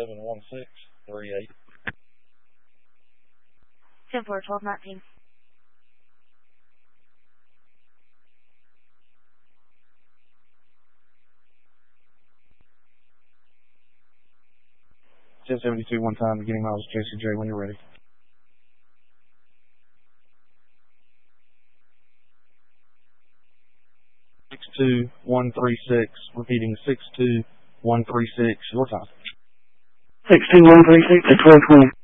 671638. 10-4, 12-19. Jet 72, one time, beginning miles, JCJ, when you're ready. 62136, repeating 62136, your time. 62136 at 1220.